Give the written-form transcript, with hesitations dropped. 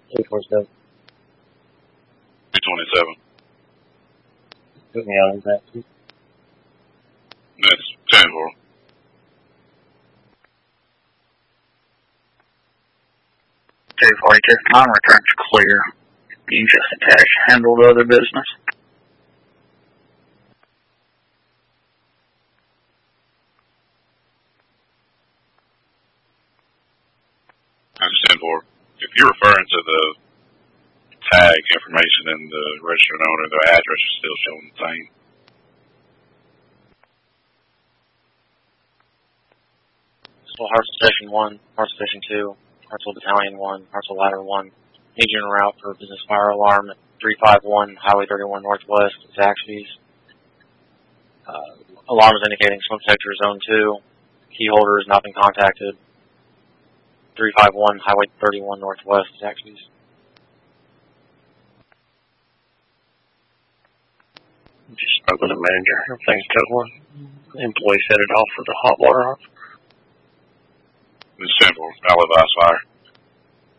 247. 227. Put me out on that, too. That's 10-4. J42, non-return's clear. You just attach handle the other business. That's 10-4. If you're referring to the tag information and the registered owner, the address is still showing the same. So Hartsel Station 1, Hartsel Station 2, Hartsel Battalion 1, Hartsel Ladder 1. Need you en route for business fire alarm at 351 Highway 31 Northwest, Zaxby's. Alarm is indicating smoke detector zone 2. Key holder has not been contacted. 351 Highway 31 Northwest, Zaxby's. Just spoke with the manager. Everything's going. Employee set it off for the hot water off. It's 10-4. I'll advise fire.